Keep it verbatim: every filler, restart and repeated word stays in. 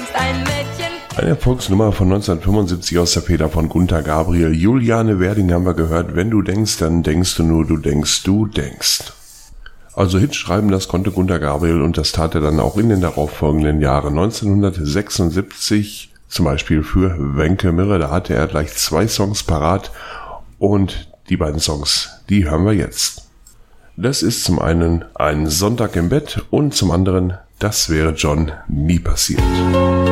denkst, ein Mädchen. Eine Erfolgsnummer von neunzehnhundertfünfundsiebzig aus der Feder von Gunter Gabriel. Juliane Werding haben wir gehört. Wenn du denkst, dann denkst du nur, du denkst, du denkst. Also Hits schreiben, das konnte Gunter Gabriel und das tat er dann auch in den darauffolgenden Jahren. neunzehnhundertsechsundsiebzig zum Beispiel für Wenke Mirre, da hatte er gleich zwei Songs parat und die beiden Songs, die hören wir jetzt. Das ist zum einen Ein Sonntag im Bett und zum anderen Das wäre John nie passiert.